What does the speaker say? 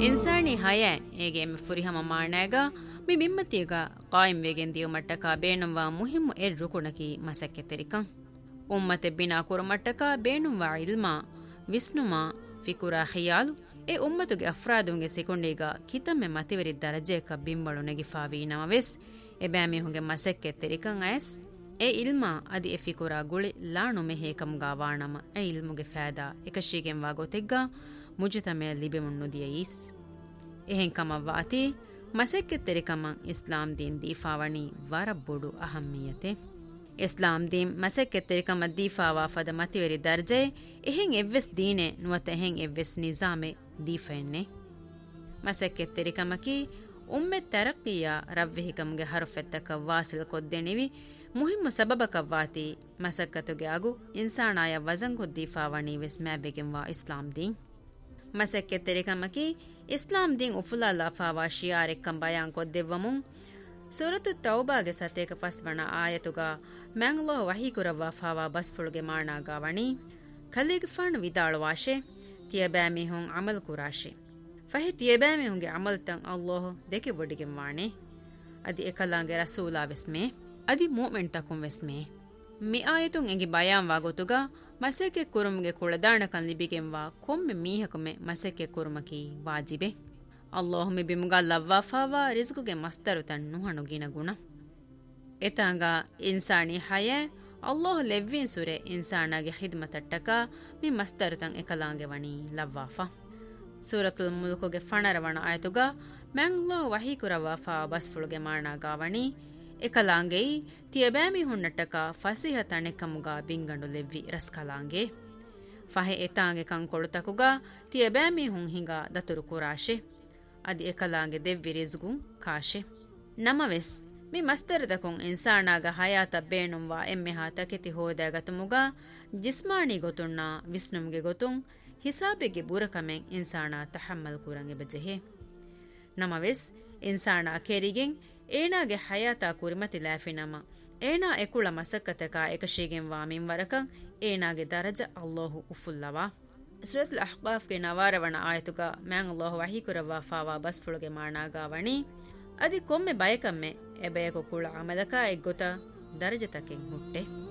ಇನ್ಸಾನಿ ಹಯ ಏಗೆ ಮೆ ಫುರಿಹಮ ಮಾಣಾಗ ಮಿ ಮಿಮ್ಮತಿಗ ಕಾಯಿಂ ವೆಗೆನ್ ದಿಯು ಮಟ್ಟಕ ಬೇಣುವಾ ಮುಹಿಮ್ಮು ಎರ್ ರುಕುಣಕಿ ಮಸಕ್ಕೆ ತೆರಿಕಂ ಉಮ್ಮತೆ Bina ಕುರಮಟ್ಟಕ ಬೇಣುವಾ ಇಲ್ಮಾ ವಿಸ್ನುಮಾ ಫಿಕುರಾ ಖಿಯಾಲು A ಉಮ್ಮತುಗೆ ಅಫ್ರಾದುಂಗೆ ಸೆಕೊಂಡೀಗ ಕಿತಮ್ಮೆ ಮತಿವರಿ ದರಜೆಕ ಬಿಂಬಳು ನೆಗಿಫಾವಿ ನಮವೆಸ್ A ಬ್ಯಾಮಿಹುಂಗೆ ಮಸಕ್ಕೆ ತೆರಿಕಂ ice A ಇಲ್ಮಾ ಅದಿ A ಫಿಕುರಾ ಗುಳಿ ಲಾಣು ಮೆಹೇಕಂಗಾ ವಾಣಮ A ಇಲ್ಮುಗೆ ಫಾದಾ ಎಕಶೀಗೆಂ ವಾಗೋತೆಗ್ಗ ಮುಜುತಮೆ ಲಿಬೆಮುನ್ನು ದಿಯೀಸ್ ಎಹೆಂ ಕಮವ್ವಾತಿ ಮಸಕ್ಕೆ ತೆರಿಕಮ ಇಸ್ಲಾಂ ದೀನ್ ದೀಫಾವಣಿ ವರಬ್ಬುಡು ಅಹಮ್ಮಿಯತೆ ಇಸ್ಲಾಂ ದೀನ್ ಮಸಕ್ಕೆ ತೆರಿಕಮ ದೀಫಾವಾ ಫದ ಮತಿವರಿ ದರ್ಜೆ ಎಹೆಂ ಎವ್ವೆಸ್ ದೀನೆ ನುವತ ಎಹೆಂ ಎವ್ವೆಸ್ ನಿಜಾಮೆ ದೀಫೆನ್ನೆ ಮಸಕ್ಕೆ ತೆರಿಕಮಕಿ ಉಮ್ಮೆ ತರಕ್ಕಿಯ ರವ್ವೆಹಿಕಮ್ಗೆ ಹರುಫೆತ್ತಕ ವಾಸಿಲ್ ಕೊದ್ದೆಣಿವಿ ಮುಹಿಮ್ಮ ಸಬಬಕವ್ವಾತಿ ಮಸಕ್ಕತುಗೆ ಆಗು ಇನ್ಸಾನಾಯ ವಜಂಗೊದ್ದೀಫಾವಣಿ ವೆಸ್ ಮ್ಯಾಬೆಗೆಂವಾ ಇಸ್ಲಾಂ ದೀನ್ ಮಸಕ್ಕೆ ತೆರಿಕಮಕಿ ಇಸ್ಲಾಂ ದೀನ್ ಉಫುಲಾಲಾ ಫಾವಾ ಶಿಯಾರೆಕ್ಕಂ ಬಯಾನ್ ಕೊದ್ದೆವ್ವಮುಂ ಸೂರತು ತೌಬಾಗೆ ಸತೇಕ ಫಸ್ವಣ ಆಯತುಗ ಮ್ಯಾಂಗ್ಲೋ ವಹೀಕುರವ್ವಾ ಫಾವಾ ಬಸ್ಫುಳುಗೆ ಮಾಣಾಗಾವಣಿ ಖಲೀಗ್ ಫಾಣು ವಿದಾಳುವಾಶೆ ತಿಯಬ್ಯಾಮಿಹುಂ ಅಮಲ್ ಕುರಾಶೆ ಫಹಿ ತಿಯಬ್ಯಾಮಿಹುಂಗೆ ಅಮಲ್ತಂ ಅಲ್ಲೋಹ ದೆಕೆ ಒಡಿಗೆಂ ವಾಣೆ ಅದಿ ಎಕಲಾಂಗೆ ರಸೂಲಾ ವೆಸ್ಮೆ ಅದಿ ಮೂಮೆಂಟ್ ತಕುಂ ವೆಸ್ಮೆ ಮಿ ಆಯತುಂ ಎಂಗಿ ಬಯಾನ್ ವಾಗೊತುಗ ಮಸೆಕೆ ಕುರುಮ್ಗೆ ಕುಳದಾಣಕನ್ ಲಿಬಿಗೆಂವಾ ಕೊಮ್ಮೆ ಮೀಹಕುಮೆ ಮಸೆಕೆ ಕುರುಮಕಿ ವಾಜಿಬೆ ಅಲ್ಲಾಹ್ ಮಿ ಬಿಮುಗ ಲವ್ವಾಫಾವಾ ರಿಜ್ಕುಗೆ ಮಸ್ತರು ತಣ್ಣು ಹಣುಗಿನ ಗುಣ ಎತಾಂಗ ಇನ್ಸಾನಿ ಹಯ ಅಲ್ಲಾಹ್ ಲೆವ್ವಿನ್ ಸುರೆ ಇನ್ಸಾನಾಗೆ ಖಿದ್ಮತಟ್ಟಕ ಮಿ ಮಸ್ತರು ತಂ ಎಕಲಾಂಗೆ ವಣಿ ಲವ್ವಾಫಾ ಸೂರತುಲ್ ಮುಲ್ಕುಗೆ ಫಣರವಣ ಆಯತುಗ ಮ್ಯಾಂಗ್ಲೋ ವಹೀಕುರವಾಫಾ ಬಸ್ಫುಳುಗೆ ಮಾಣಾಗಾವಣಿ ಎಕಲಾಂಗೈ ತಿಯಬ್ಯಾಮಿ ಹುಣ್ಣಟ್ಟಕ ಫಸಿಹ ತಣೆಕಮುಗ ಬಿಂಗಂಡು ಲೆವ್ವಿ ರಸ್ಕಲಾಂಗೆ ಫಹೆ ಎತಾಂಗೆ ಕಂಕೊಳುತಕುಗ ತಿಯಬ್ಯಾಮಿ ಹುಂ ಹಿಂಗ ದತುರು ಕುರಾಶೆ ಅದಿ ಎಕಲಾಂಗೆ ದೆವ್ವಿ ರಿಜ್ಗುಂ ಕಾಶೆ ನಮವೆಸ್ ಮಿ ಮಸ್ತರದಕುಂ ಇನ್ಸಾನಾಗ ಹಯಾತ ಬೇಣುಂವಾ ಎಮ್ಮೆ ಹಾತಕೆತಿ ಹೋದಾಗತುಮುಗ ಜಿಸ್ಮಾನಿ ಗೊತುಣ್ಣ ವಿಸ್ನುಮ್ಗೆ ಗೊತುಂ ಹಿಸಾಬೆಗೆ ಬುರಕಮೆಂ ಇನ್ಸಾನ ತಹಮ್ಮಲ್ ಕುರಂಗೆ ಬಜೆಹೆ ನಮವೆಸ್ ಇನ್ಸಾನ ಕೆರಿಗೆಂ ಏನಾಗೆ ಹಯಾತ ಕುರಿಮತಿ ಲಾಫಿನಮ ಏನಾ ಎಕುಳ ಮಸಕ್ಕತಕ ಎಕಶಿಗೆಂ ವಾಮಿಂ ವರಕಂ ಏನಾಗೆ ದರಜ ಅಲ್ಲಾಹು ಉಫುಲ್ಲವಾ ಸೂರತುಲ್ ಅಹ್ಕಾಫ್ಗೆ ನವಾರವಣ ಆಯತುಗ ಮ್ಯಾಂ ಅಲ್ಲಾಹು ವಹೀಕುರವಾ ಫಾವಾ ಬಸ್ಫುಳುಗೆ ಮಾಣಾಗಾವಣಿ ಅದಿ ಕೊಮ್ಮೆ ಬಯಕಮ್ಮೆ ಎಬೆಯಕು ಕುಳ ಅಮಲಕ ಎಗ್ಗೊತ ದರಜತಕೆಂ ಹುಟ್ಟೆ